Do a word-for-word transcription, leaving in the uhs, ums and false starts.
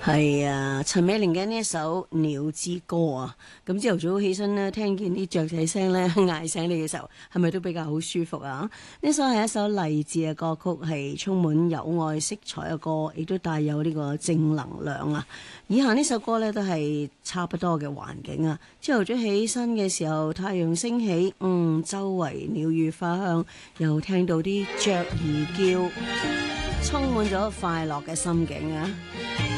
係啊，陳美玲嘅呢一首《鳥之歌》啊，咁朝頭早起身咧，聽見啲雀仔聲咧嗌醒你嘅時候，係咪都比較好舒服啊？呢首係一首勵志嘅歌曲，係充滿友愛色彩嘅歌，亦都帶有呢個正能量啊！以下呢首歌咧都係差不多嘅環境啊。朝頭早起身嘅時候，太陽升起，嗯，周圍鳥語花香，又聽到啲雀兒叫，充滿咗快樂嘅心境啊！